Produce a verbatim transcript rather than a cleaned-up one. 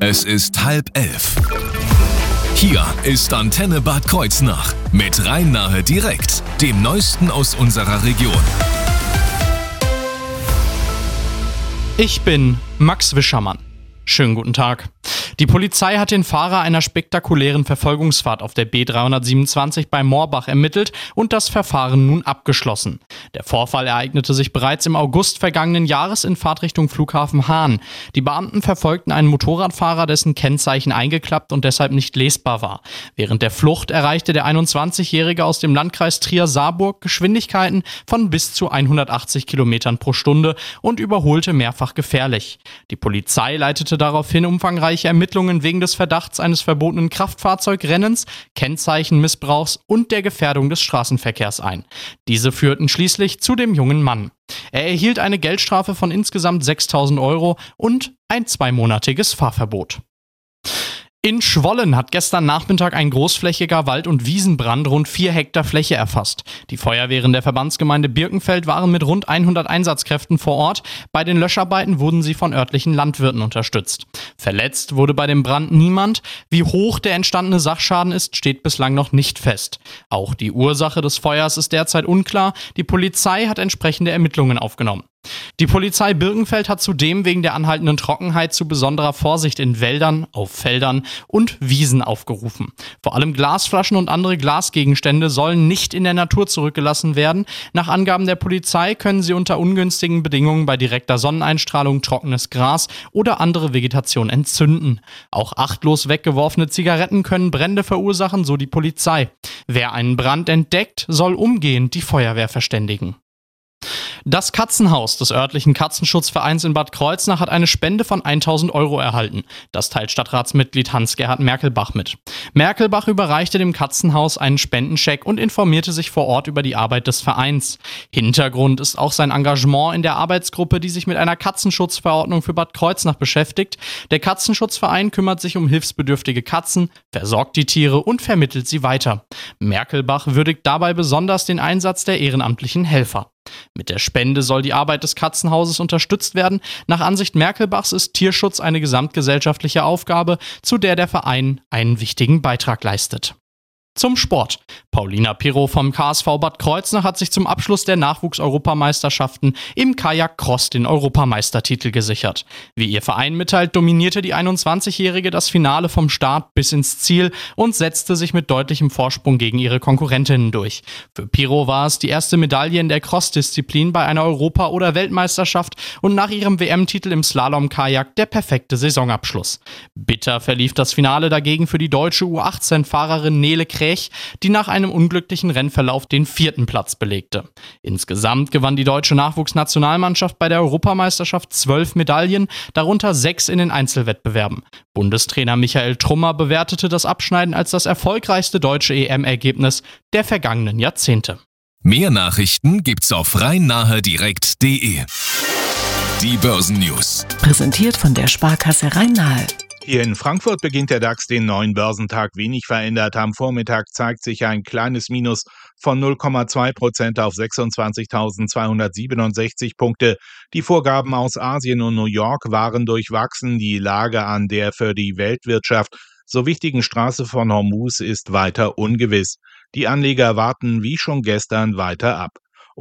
Es ist halb elf. Hier ist Antenne Bad Kreuznach mit Rhein-Nahe direkt, dem Neuesten aus unserer Region. Ich bin Max Wischermann. Schönen guten Tag. Die Polizei hat den Fahrer einer spektakulären Verfolgungsfahrt auf der B dreihundertsiebenundzwanzig bei Moorbach ermittelt und das Verfahren nun abgeschlossen. Der Vorfall ereignete sich bereits im August vergangenen Jahres in Fahrtrichtung Flughafen Hahn. Die Beamten verfolgten einen Motorradfahrer, dessen Kennzeichen eingeklappt und deshalb nicht lesbar war. Während der Flucht erreichte der einundzwanzigjährige aus dem Landkreis Trier-Saarburg Geschwindigkeiten von bis zu hundertachtzig Kilometern pro Stunde und überholte mehrfach gefährlich. Die Polizei leitete daraufhin umfangreiche Ermittlungen wegen des Verdachts eines verbotenen Kraftfahrzeugrennens, Kennzeichenmissbrauchs und der Gefährdung des Straßenverkehrs ein. Diese führten schließlich zu dem jungen Mann. Er erhielt eine Geldstrafe von insgesamt sechstausend Euro und ein zweimonatiges Fahrverbot. In Schwollen hat gestern Nachmittag ein großflächiger Wald- und Wiesenbrand rund vier Hektar Fläche erfasst. Die Feuerwehren der Verbandsgemeinde Birkenfeld waren mit rund hundert Einsatzkräften vor Ort. Bei den Löscharbeiten wurden sie von örtlichen Landwirten unterstützt. Verletzt wurde bei dem Brand niemand. Wie hoch der entstandene Sachschaden ist, steht bislang noch nicht fest. Auch die Ursache des Feuers ist derzeit unklar. Die Polizei hat entsprechende Ermittlungen aufgenommen. Die Polizei Birkenfeld hat zudem wegen der anhaltenden Trockenheit zu besonderer Vorsicht in Wäldern, auf Feldern und Wiesen aufgerufen. Vor allem Glasflaschen und andere Glasgegenstände sollen nicht in der Natur zurückgelassen werden. Nach Angaben der Polizei können sie unter ungünstigen Bedingungen bei direkter Sonneneinstrahlung trockenes Gras oder andere Vegetation entzünden. Auch achtlos weggeworfene Zigaretten können Brände verursachen, so die Polizei. Wer einen Brand entdeckt, soll umgehend die Feuerwehr verständigen. Das Katzenhaus des örtlichen Katzenschutzvereins in Bad Kreuznach hat eine Spende von tausend Euro erhalten. Das teilt Stadtratsmitglied Hans-Gerhard Merkelbach mit. Merkelbach überreichte dem Katzenhaus einen Spendenscheck und informierte sich vor Ort über die Arbeit des Vereins. Hintergrund ist auch sein Engagement in der Arbeitsgruppe, die sich mit einer Katzenschutzverordnung für Bad Kreuznach beschäftigt. Der Katzenschutzverein kümmert sich um hilfsbedürftige Katzen, versorgt die Tiere und vermittelt sie weiter. Merkelbach würdigt dabei besonders den Einsatz der ehrenamtlichen Helfer. Mit der Spende soll die Arbeit des Katzenhauses unterstützt werden. Nach Ansicht Merkelbachs ist Tierschutz eine gesamtgesellschaftliche Aufgabe, zu der der Verein einen wichtigen Beitrag leistet. Zum Sport. Paulina Pirro vom K S V Bad Kreuznach hat sich zum Abschluss der Nachwuchseuropameisterschaften im Kajak-Cross den Europameistertitel gesichert. Wie ihr Verein mitteilt, dominierte die einundzwanzigjährige das Finale vom Start bis ins Ziel und setzte sich mit deutlichem Vorsprung gegen ihre Konkurrentinnen durch. Für Pirro war es die erste Medaille in der Cross-Disziplin bei einer Europa- oder Weltmeisterschaft und nach ihrem W M-Titel im Slalom-Kajak der perfekte Saisonabschluss. Bitter verlief das Finale dagegen für die deutsche U achtzehn-Fahrerin Nele Krech, die nach einem unglücklichen Rennverlauf den vierten Platz belegte. Insgesamt gewann die deutsche Nachwuchsnationalmannschaft bei der Europameisterschaft zwölf Medaillen, darunter sechs in den Einzelwettbewerben. Bundestrainer Michael Trummer bewertete das Abschneiden als das erfolgreichste deutsche E M-Ergebnis der vergangenen Jahrzehnte. Mehr Nachrichten gibt's auf rhein-nahe direkt punkt de. Die Börsennews. Präsentiert von der Sparkasse Rhein-Nahe. Hier in Frankfurt beginnt der DAX den neuen Börsentag wenig verändert. Am Vormittag zeigt sich ein kleines Minus von null Komma zwei Prozent auf sechsundzwanzigtausendzweihundertsiebenundsechzig Punkte. Die Vorgaben aus Asien und New York waren durchwachsen. Die Lage an der für die Weltwirtschaft so wichtigen Straße von Hormuz ist weiter ungewiss. Die Anleger warten wie schon gestern weiter ab.